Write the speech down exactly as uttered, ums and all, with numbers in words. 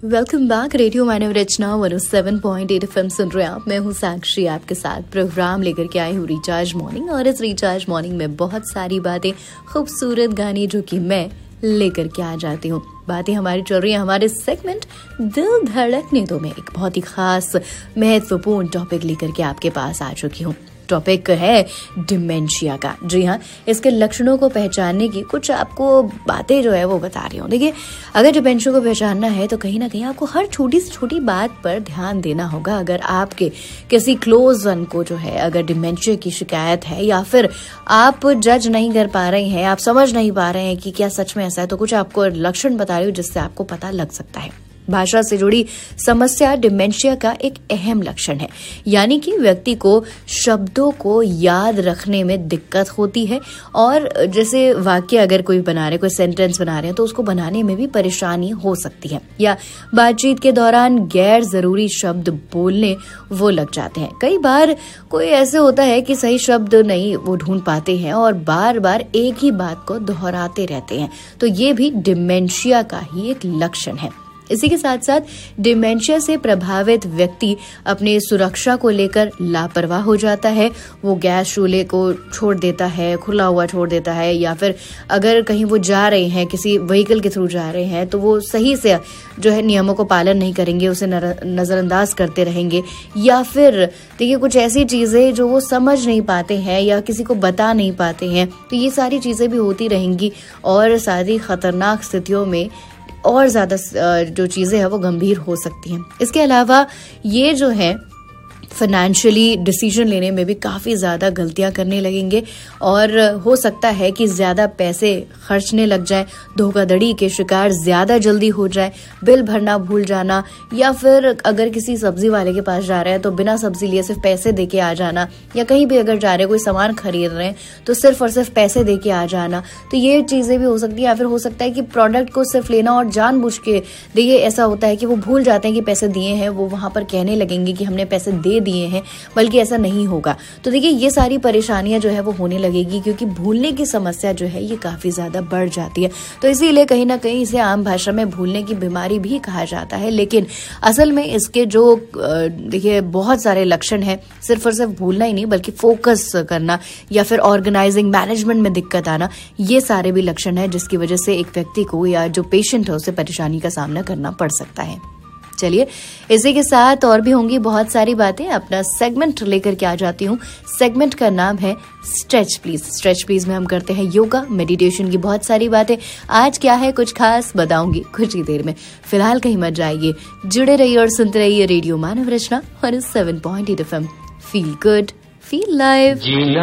Welcome back. Radio मानव रचना one O seven point eight FM सुन रहे हैं आप। मैं हूँ साक्षी, आपके साथ प्रोग्राम लेकर के आई हूँ रिचार्ज मॉर्निंग। और इस रिचार्ज मॉर्निंग में बहुत सारी बातें, खूबसूरत गाने जो कि मैं लेकर के आ जाती हूँ। बातें हमारी चल रही है हमारे सेगमेंट दिल धड़कने दो में एक बहुत ही खास महत्वपूर्ण टॉपिक लेकर के आपके पास आ चुकी हूँ। टॉपिक है डिमेंशिया का। जी हाँ, इसके लक्षणों को पहचानने की कुछ आपको बातें जो है वो बता रही हूँ। देखिए, अगर डिमेंशिया को पहचानना है तो कहीं ना कहीं आपको हर छोटी से छोटी बात पर ध्यान देना होगा। अगर आपके किसी क्लोज वन को जो है अगर डिमेंशिया की शिकायत है, या फिर आप जज नहीं कर पा रहे हैं, आप समझ नहीं पा रहे हैं कि क्या सच में ऐसा है, तो कुछ आपको लक्षण बता रही हूँ जिससे आपको पता लग सकता है। भाषा से जुड़ी समस्या डिमेंशिया का एक अहम लक्षण है, यानी कि व्यक्ति को शब्दों को याद रखने में दिक्कत होती है। और जैसे वाक्य अगर कोई बना रहे, कोई सेंटेंस बना रहे हैं, तो उसको बनाने में भी परेशानी हो सकती है। या बातचीत के दौरान गैर जरूरी शब्द बोलने वो लग जाते हैं। कई बार कोई ऐसे होता है कि सही शब्द नहीं वो ढूंढ पाते हैं और बार बार एक ही बात को दोहराते रहते हैं, तो ये भी डिमेंशिया का ही एक लक्षण है। इसी के साथ साथ डिमेंशिया से प्रभावित व्यक्ति अपनी सुरक्षा को लेकर लापरवाह हो जाता है। वो गैस चूल्हे को छोड़ देता है, खुला हुआ छोड़ देता है, या फिर अगर कहीं वो जा रहे हैं, किसी व्हीकल के थ्रू जा रहे हैं, तो वो सही से जो है नियमों को पालन नहीं करेंगे, उसे नजरअंदाज करते रहेंगे। या फिर देखिए, कुछ ऐसी चीजें जो वो समझ नहीं पाते हैं या किसी को बता नहीं पाते हैं, तो ये सारी चीजें भी होती रहेंगी और सारी खतरनाक स्थितियों में और ज्यादा जो चीजें हैं वो गंभीर हो सकती हैं। इसके अलावा ये जो है फाइनेंशियली डिसीजन लेने में भी काफ़ी ज़्यादा गलतियां करने लगेंगे और हो सकता है कि ज़्यादा पैसे खर्चने लग जाए, धोखाधड़ी के शिकार ज़्यादा जल्दी हो जाए, बिल भरना भूल जाना, या फिर अगर किसी सब्जी वाले के पास जा रहे हैं तो बिना सब्जी लिए सिर्फ पैसे दे के आ जाना, या कहीं भी अगर जा रहे हैं कोई सामान खरीद रहे हैं तो सिर्फ और सिर्फ पैसे दे के आ जाना, तो ये चीज़ें भी हो सकती है। या फिर हो सकता है कि प्रोडक्ट को सिर्फ लेना और जानबूझ के, देखिए ऐसा होता है कि वो भूल जाते हैं कि पैसे दिए हैं, वो वहाँ पर कहने लगेंगे कि हमने पैसे दे दिए हैं, बल्कि ऐसा नहीं होगा। तो देखिए, ये सारी परेशानियां जो है वो होने लगेगी, क्योंकि भूलने की समस्या जो है ये काफी ज्यादा बढ़ जाती है। तो इसीलिए कहीं ना कहीं इसे आम भाषा में भूलने की बीमारी भी कहा जाता है। लेकिन असल में इसके जो देखिए बहुत सारे लक्षण हैं, सिर्फ और सिर्फ भूलना ही नहीं बल्कि फोकस करना या फिर ऑर्गेनाइजिंग मैनेजमेंट में दिक्कत आना, ये सारे भी लक्षण है जिसकी वजह से एक व्यक्ति को या जो पेशेंट है उसे परेशानी का सामना करना पड़ सकता है। चलिए, इसी के साथ और भी होंगी बहुत सारी बातें। अपना सेगमेंट लेकर के आ जाती हूँ। सेगमेंट का नाम है स्ट्रेच प्लीज। स्ट्रेच प्लीज में हम करते हैं योगा, मेडिटेशन की बहुत सारी बातें। आज क्या है कुछ खास बताऊंगी कुछ ही देर में। फिलहाल कहीं मत जाइए, जुड़े रहिए और सुनते रहिए रेडियो मानव रचना और seven point eight F M. Feel good, feel live.